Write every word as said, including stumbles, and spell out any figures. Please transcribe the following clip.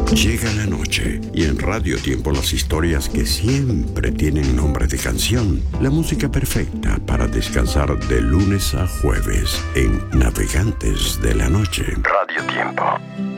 Llega la noche y en Radio Tiempo las historias que siempre tienen nombre de canción. La música perfecta para descansar de lunes a jueves en Navegantes de la Noche. Radio Tiempo.